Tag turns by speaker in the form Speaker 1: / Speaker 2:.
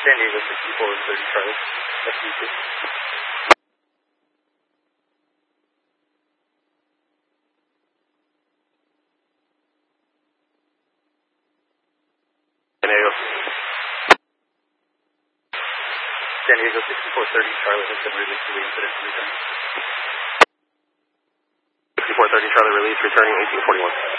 Speaker 1: San Diego 6430 Charlie, SU2. San Diego 6430 Charlie has been released to the incident. 6430 Charlie release, returning 1841.